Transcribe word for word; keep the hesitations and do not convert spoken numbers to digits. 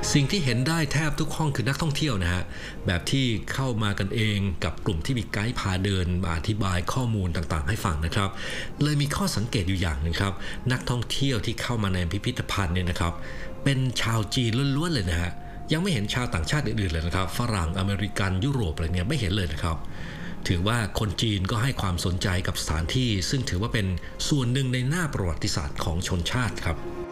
สิ่งที่เห็นได้แทบทุกห้องคือนักท่องเที่ยวนะฮะแบบที่เข้ามากันเองกับกลุ่มที่มีไกด์พาเดินมาอธิบายข้อมูลต่างๆให้ฟังนะครับเลยมีข้อสังเกตอยู่อย่างนึงครับนักท่องเที่ยวที่เข้ามาในพิพิธภัณฑ์เนี่ยนะครับเป็นชาวจีนล้วนๆเลยนะฮะยังไม่เห็นชาวต่างชาติอื่นๆเลยนะครับฝรั่งอเมริกันยุโรปอะไรเนี่ยไม่เห็นเลยนะครับถือว่าคนจีนก็ให้ความสนใจกับสถานที่ซึ่งถือว่าเป็นส่วนหนึ่งในหน้าประวัติศาสตร์ของชนชาติครับ